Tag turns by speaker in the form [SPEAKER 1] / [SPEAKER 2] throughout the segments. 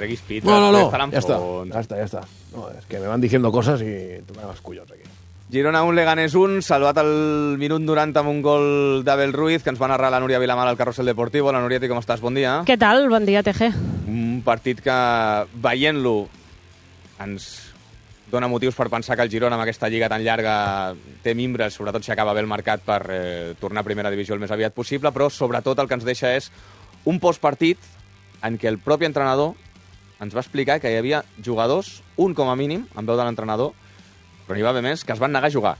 [SPEAKER 1] treguis pizza.
[SPEAKER 2] No, ya está. No, es que me van diciendo cosas y toman los collons aquí.
[SPEAKER 1] Girona 1, Leganés 1, salvat al minut 90 amb un gol d'Abel Ruiz, que ens va narrar la Núria Vilamar al Carrusel Deportivo. La Núria, com estàs? Bon dia.
[SPEAKER 3] Què tal? Bon dia, TG.
[SPEAKER 1] Un partit que, veient-lo, ens dona motius per pensar que el Girona, amb aquesta lliga tan llarga, té mimbres, sobretot si acaba bé el mercat, per tornar a primera divisió el més aviat possible, però sobretot el que ens deixa és un postpartit en què el propi entrenador ens va explicar que hi havia jugadors, un com a mínim, en veu de l'entrenador, però n'hi va haver més, que es van negar a jugar.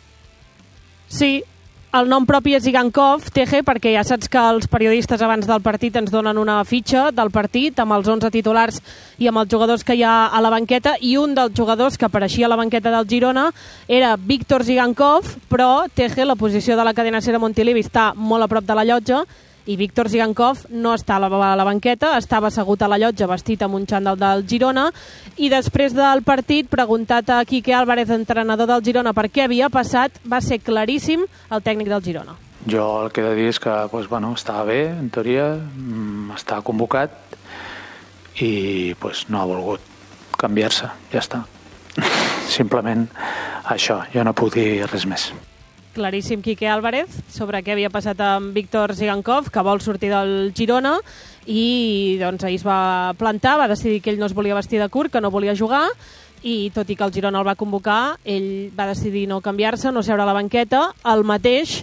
[SPEAKER 3] Sí, el nom propi és Igankov, TG, perquè ja saps que els periodistes abans del partit ens donen una fitxa del partit amb els 11 titulars i amb els jugadors que hi ha a la banqueta, i un dels jugadors que apareixia a la banqueta del Girona era Víctor Zigankov, però TG, la posició de la cadena Ser a Montilivi, està molt a prop de la llotja, i Víctor Zigankov no està a la banqueta, estava assegut a la llotja vestit amb un xandall del Girona, i després del partit, preguntat a Quique Álvarez, entrenador del Girona, per què havia passat, va ser claríssim el tècnic del Girona.
[SPEAKER 4] Jo el que he de dir és que estava bé, en teoria, estava convocat i no ha volgut canviar-se, ja està. Simplement això, jo no puc dir res més.
[SPEAKER 3] Claríssim Quique Álvarez sobre què havia passat amb Víctor Zigankov, que vol sortir del Girona, i doncs ahir es va plantar, va decidir que ell no es volia vestir de curt, que no volia jugar, i tot i que el Girona el va convocar, ell va decidir no canviar-se, no seure a la banqueta, el mateix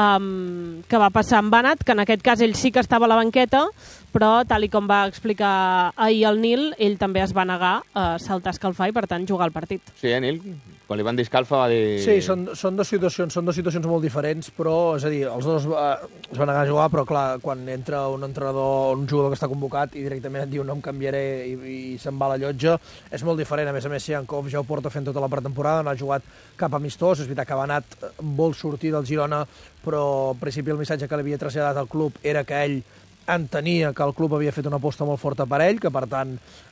[SPEAKER 3] que va passar amb Banat, que en aquest cas ell sí que estava a la banqueta, però tal i com va explicar ahir el Nil, ell també es va negar a saltar a escalfar i per tant jugar al partit.
[SPEAKER 1] Sí, Nil? Quan li van dir escalfa va dir...
[SPEAKER 2] Sí, són dues situacions molt diferents, però, és a dir, els dos es van negar a jugar, però clar, quan entra un entrenador, un jugador que està convocat i directament et diu no em canviaré i se'n va a la llotja, és molt diferent. A més, Zigankov ja ho porta fent tota la pretemporada, no ha jugat cap amistós, és veritat que Banat vol sortir del Girona, però en principi el missatge que li havia traslladat al club era que ell entenia que el club havia fet una aposta molt forta per ell, que per tant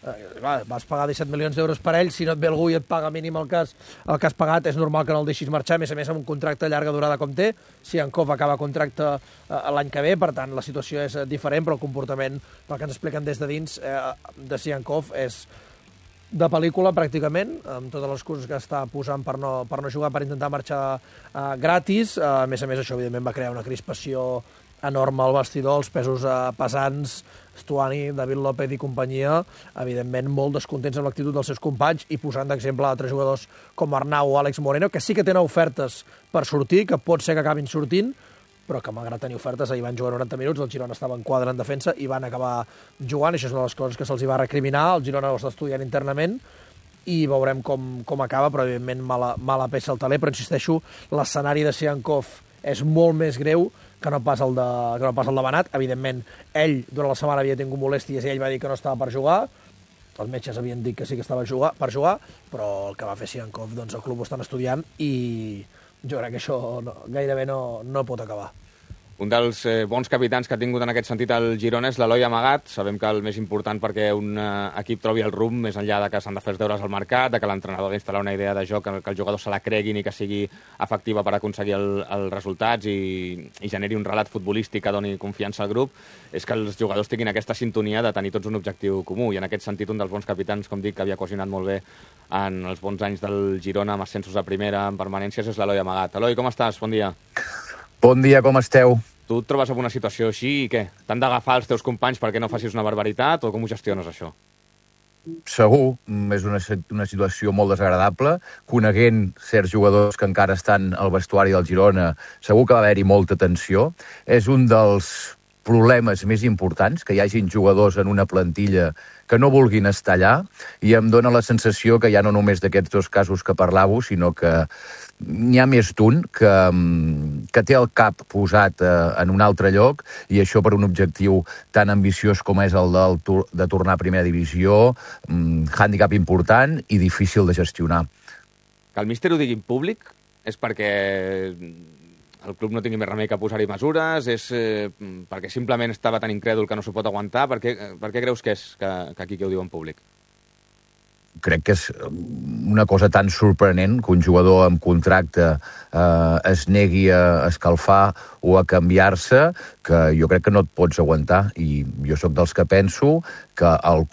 [SPEAKER 2] vas pagar 17 milions d'euros per ell, si no et ve algú i et paga mínim el que has pagat, és normal que no el deixis marxar, a més amb un contracte de llarga durada com té. Zigankov acaba contracte l'any que ve, per tant la situació és diferent, però el comportament, pel que ens expliquen des de dins, de Zigankov és de pel·lícula pràcticament, amb totes les coses que està posant per no jugar, per intentar marxar gratis. A més, això evidentment va crear una crispació enorme al vestidor, els pesos pesants, Stuani, David López i companyia, evidentment molt descontents amb l'actitud dels seus companys i posant d'exemple altres jugadors com Arnau o Àlex Moreno, que sí que tenen ofertes per sortir, que pot ser que acabin sortint, però que malgrat tenir ofertes ahir van jugar 90 minuts, el Girona estava en quadre en defensa i van acabar jugant, i això és una de les coses que se'ls va recriminar, el Girona ho està estudiant internament, i veurem com acaba, però evidentment mala peça al taler, però insisteixo, l'escenari de Zigankov és molt més greu que no pas el de Banat. Evidentment, ell durant la setmana havia tingut molèsties i ell va dir que no estava per jugar, els metges havien dit que sí que estava per jugar, però el que va fer Zigankov, doncs el club ho estan estudiant i jo crec que això gairebé no pot acabar.
[SPEAKER 1] Un dels bons capitans que ha tingut en aquest sentit el Girona és l'Eloi Amagat. Sabem que el més important perquè un equip trobi el rumb, més enllà de que s'han de fer els deures al mercat, de que l'entrenador ha d'instal·lar una idea de joc, que els jugadors se la creguin i que sigui efectiva per aconseguir els resultats i generi un relat futbolístic que doni confiança al grup, és que els jugadors tinguin aquesta sintonia de tenir tots un objectiu comú. I en aquest sentit, un dels bons capitans, com dic, que havia cohesionat molt bé en els bons anys del Girona, amb ascensos a primera, en permanències, és l'Eloi Amagat. Eloi, com estàs? Bon dia.
[SPEAKER 5] Bon dia, com esteu?
[SPEAKER 1] Tu et trobes en una situació així i què? T'han d'agafar els teus companys perquè no facis una barbaritat o com ho gestiones, això?
[SPEAKER 5] Segur, és una situació molt desagradable. Coneguent certs jugadors que encara estan al vestuari del Girona, segur que va haver-hi molta tensió. És un dels problemes més importants, que hi hagin jugadors en una plantilla que no vulguin estar allà, i em dóna la sensació que ja no només d'aquests dos casos que parlàveu, sinó que n'hi ha més d'un que té el cap posat en un altre lloc, i això per un objectiu tan ambiciós com és el de tornar a primera divisió, hàndicap important i difícil de gestionar.
[SPEAKER 1] Que el míster ho digui en públic és perquè el club no tingui més remei que posar-hi mesures, és perquè simplement estava tan incrèdul que no s'ho pot aguantar? Per què creus que és que aquí que ho diu en públic?
[SPEAKER 5] Crec que és una cosa tan sorprenent que un jugador amb contracte es negui a escalfar o a canviar-se, que jo crec que no et pots aguantar. I jo sóc dels que penso que el